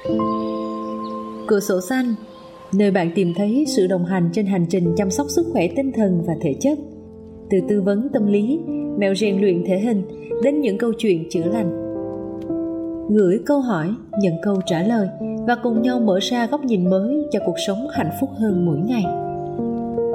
Cửa sổ xanh, nơi bạn tìm thấy sự đồng hành trên hành trình chăm sóc sức khỏe tinh thần và thể chất. Từ tư vấn tâm lý, mẹo rèn luyện thể hình đến những câu chuyện chữa lành. Gửi câu hỏi, nhận câu trả lời và cùng nhau mở ra góc nhìn mới cho cuộc sống hạnh phúc hơn mỗi ngày.